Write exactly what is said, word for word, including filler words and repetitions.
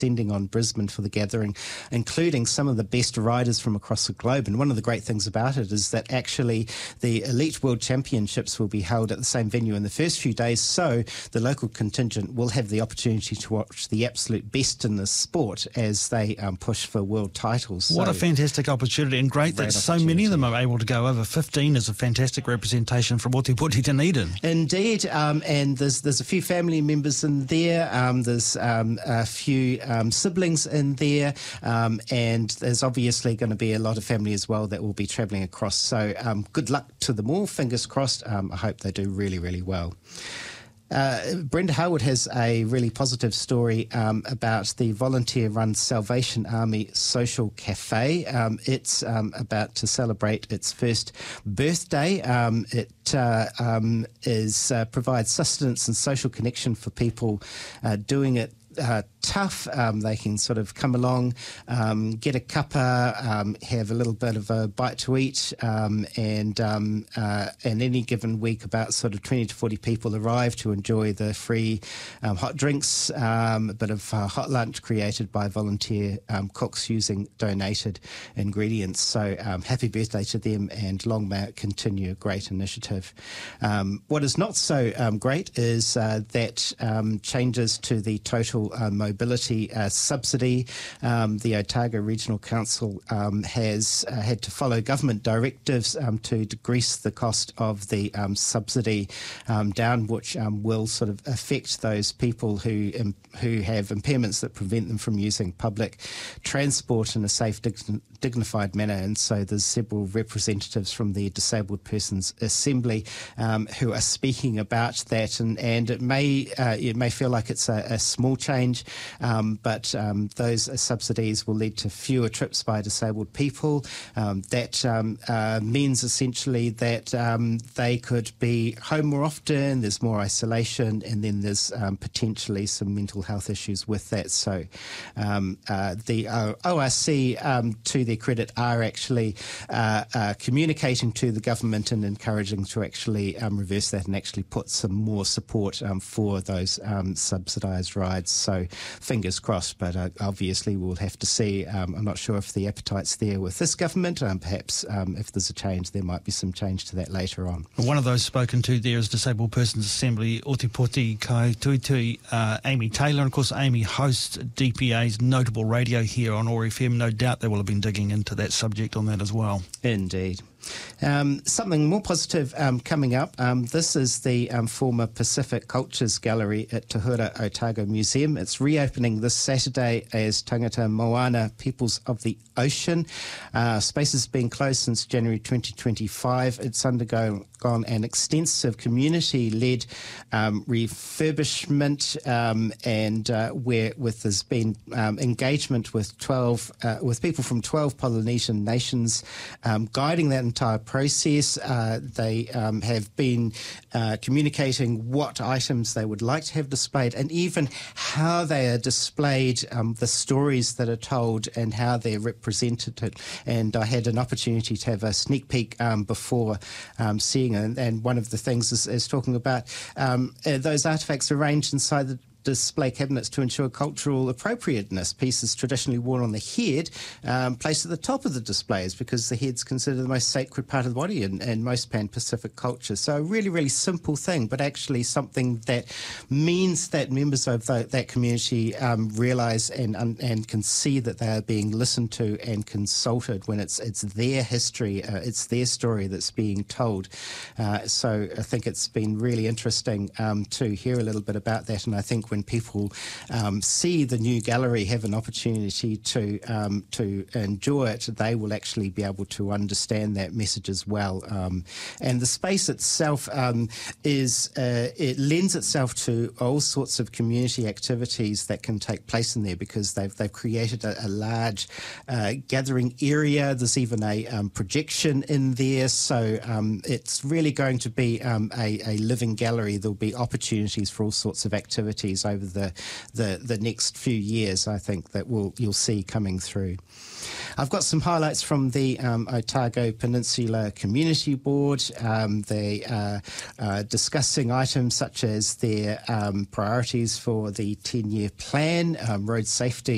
descending on Brisbane for the gathering, including some of the best riders from across the globe. And one of the great things about it is that actually the Elite World Championships will be held at the same venue in the first few days, so the local contingent will have the opportunity to watch the absolute best in the sport as they um, push for world titles. What so, a fantastic opportunity, and great, great that so many of them are able to go. Over fifteen is a fantastic representation from Ōtepoti, Dunedin. Indeed, um, and there's there's a few family members in there, um, there's um, a few um, siblings in there, um, and there's obviously going to be a lot of family as well that will be travelling across. So um, good luck to them all, fingers crossed. Um, I hope they do really, really well. Uh, Brenda Harwood has a really positive story um, about the volunteer-run Salvation Army Social Cafe. Um, it's um, about to celebrate its first birthday. Um, it uh, um, is uh, provides sustenance and social connection for people uh, doing it Uh, tough. Um, they can sort of come along, um, get a cuppa, um, have a little bit of a bite to eat, um, and um, uh, and any given week about sort of twenty to forty people arrive to enjoy the free um, hot drinks, um, a bit of uh, hot lunch created by volunteer um, cooks using donated ingredients. So um, happy birthday to them, and long may it continue. A great initiative. Um, what is not so um, great is uh, that um, changes to the total Uh, mobility uh, subsidy. Um, the Otago Regional Council um, has uh, had to follow government directives um, to decrease the cost of the um, subsidy um, down, which um, will sort of affect those people who um, who have impairments that prevent them from using public transport in a safe, dig- dignified manner. And so there's several representatives from the Disabled Persons Assembly um, who are speaking about that, and, and it may uh, it may feel like it's a, a small change, um, but um, those uh, subsidies will lead to fewer trips by disabled people. Um, that um, uh, means essentially that um, they could be home more often, there's more isolation, and then there's um, potentially some mental health issues with that. So um, uh, the uh, O R C, um, to their credit, are actually uh, uh, communicating to the government and encouraging to actually um, reverse that and actually put some more support um, for those um, subsidised rides. So fingers crossed, but uh, obviously we'll have to see. Um, I'm not sure if the appetite's there with this government. Um, perhaps um, if there's a change, there might be some change to that later on. One of those spoken to there is Disabled Persons Assembly Ōtepoti Kai Tuitui, uh, Amy Taylor. And of course, Amy hosts D P A's notable radio here on O A R F M. No doubt they will have been digging into that subject on that as well. Indeed. Um, something more positive um, coming up. Um, this is the um, former Pacific Cultures Gallery at Te Hura Otago Museum. It's reopening this Saturday as Tangata Moana, Peoples of the Ocean. Uh, space has been closed since January twenty twenty-five. It's undergone gone an extensive community-led um, refurbishment, um, and uh, where with there's been um, engagement with twelve uh, with people from twelve Polynesian nations um, guiding that entire process. Uh, they um, have been uh, communicating what items they would like to have displayed, and even how they are displayed, um, the stories that are told, and how they're represented. And I had an opportunity to have a sneak peek um, before um, seeing it, and, and one of the things is, is talking about um, uh, those artefacts arranged inside the display cabinets to ensure cultural appropriateness. Pieces traditionally worn on the head um, placed at the top of the displays because the head's considered the most sacred part of the body in, in most Pan-Pacific cultures. So a really, really simple thing, but actually something that means that members of the, that community um, realise and, um, and can see that they are being listened to and consulted when it's it's their history, uh, it's their story that's being told. Uh, so I think it's been really interesting um, to hear a little bit about that, and I think when people um, see the new gallery have an opportunity to um, to enjoy it, they will actually be able to understand that message as well. Um, and the space itself um, is uh, it lends itself to all sorts of community activities that can take place in there because they've they've created a, a large uh, gathering area. There's even a um, projection in there, so um, it's really going to be um, a, a living gallery. There'll be opportunities for all sorts of activities over the, the the next few years, I think, that we'll, you'll see coming through. I've got some highlights from the um, Otago Peninsula Community Board. Um, they are uh, discussing items such as their um, priorities for the ten-year plan, um, road safety,